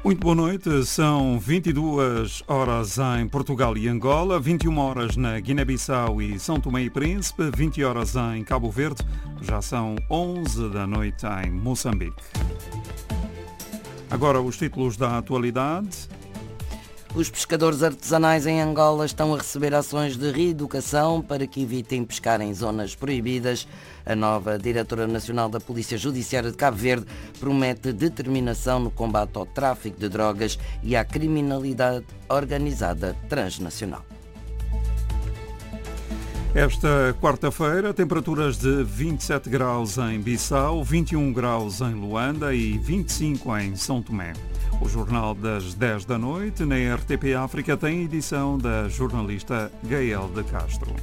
Muito boa noite, são 22 horas em Portugal e Angola, 21 horas na Guiné-Bissau e São Tomé e Príncipe, 20 horas em Cabo Verde, já são 11 da noite em Moçambique. Agora os títulos da atualidade. Os pescadores artesanais em Angola estão a receber ações de reeducação para que evitem pescar em zonas proibidas. A nova diretora nacional da Polícia Judiciária de Cabo Verde promete determinação no combate ao tráfico de drogas e à criminalidade organizada transnacional. Esta quarta-feira, temperaturas de 27 graus em Bissau, 21 graus em Luanda e 25 em São Tomé. O Jornal das 10 da noite, na RTP África, tem edição da jornalista Gael de Castro.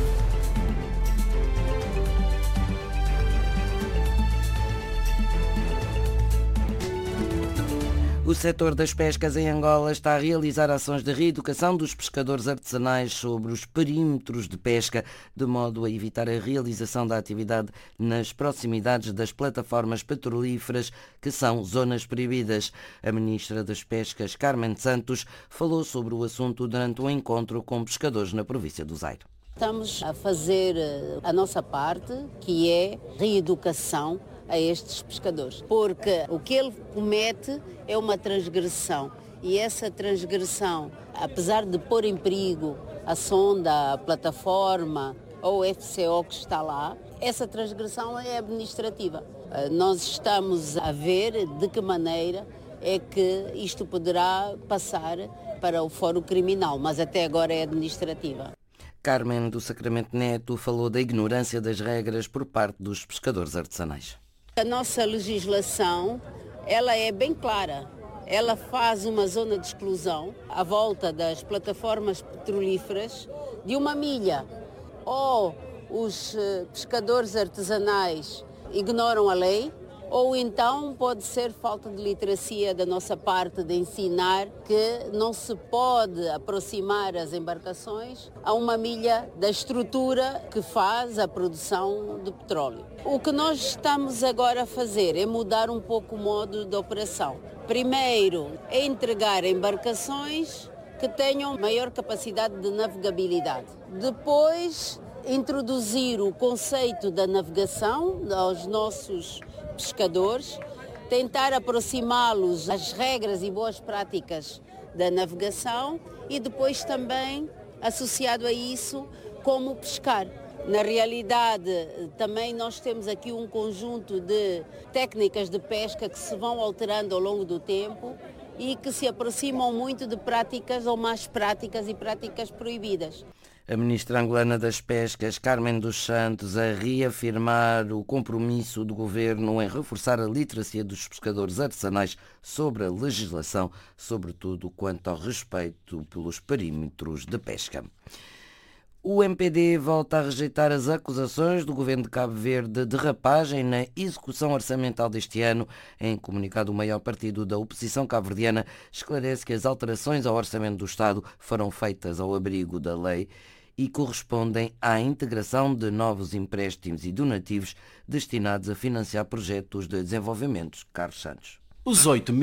O setor das pescas em Angola está a realizar ações de reeducação dos pescadores artesanais sobre os perímetros de pesca, de modo a evitar a realização da atividade nas proximidades das plataformas petrolíferas, que são zonas proibidas. A ministra das Pescas, Carmen Santos, falou sobre o assunto durante um encontro com pescadores na província do Zaire. Estamos a fazer a nossa parte, que é reeducação a estes pescadores, porque o que ele comete é uma transgressão e essa transgressão, apesar de pôr em perigo a sonda, a plataforma ou o FCO que está lá, essa transgressão é administrativa. Nós estamos a ver de que maneira é que isto poderá passar para o fórum criminal, mas até agora é administrativa. Carmen do Sacramento Neto falou da ignorância das regras por parte dos pescadores artesanais. A nossa legislação, ela é bem clara. Ela faz uma zona de exclusão à volta das plataformas petrolíferas de 1 milha. Ou os pescadores artesanais ignoram a lei, ou então pode ser falta de literacia da nossa parte de ensinar que não se pode aproximar as embarcações a 1 milha da estrutura que faz a produção de petróleo. O que nós estamos agora a fazer é mudar um pouco o modo de operação. Primeiro, é entregar embarcações que tenham maior capacidade de navegabilidade. Depois, introduzir o conceito da navegação aos nossos pescadores, tentar aproximá-los às regras e boas práticas da navegação e depois também, associado a isso, como pescar. Na realidade, também nós temos aqui um conjunto de técnicas de pesca que se vão alterando ao longo do tempo e que se aproximam muito de práticas ou más práticas e práticas proibidas. A ministra angolana das Pescas, Carmen dos Santos, a reafirmar o compromisso do governo em reforçar a literacia dos pescadores artesanais sobre a legislação, sobretudo quanto ao respeito pelos perímetros de pesca. O MPD volta a rejeitar as acusações do governo de Cabo Verde de derrapagem na execução orçamental deste ano. Em comunicado, o maior partido da oposição cabo-verdiana esclarece que as alterações ao orçamento do Estado foram feitas ao abrigo da lei e correspondem à integração de novos empréstimos e donativos destinados a financiar projetos de desenvolvimento. Carlos Santos. Os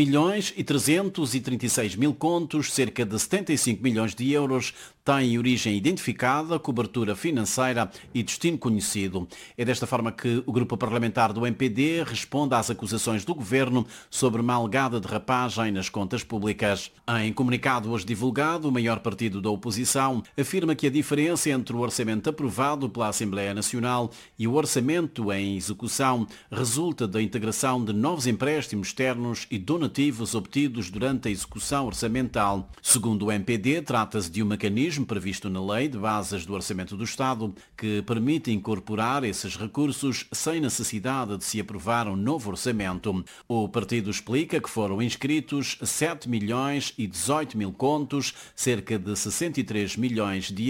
8.336.000 contos, cerca de 75 milhões de euros, têm origem identificada, cobertura financeira e destino conhecido. É desta forma que o grupo parlamentar do MPD responde às acusações do governo sobre uma alegada derrapagem nas contas públicas. Em comunicado hoje divulgado, o maior partido da oposição afirma que a diferença entre o orçamento aprovado pela Assembleia Nacional e o orçamento em execução resulta da integração de novos empréstimos externos e donativos obtidos durante a execução orçamental. Segundo o MPD, trata-se de um mecanismo previsto na Lei de Bases do Orçamento do Estado que permite incorporar esses recursos sem necessidade de se aprovar um novo orçamento. O partido explica que foram inscritos 7.018.000 contos, cerca de 63 milhões de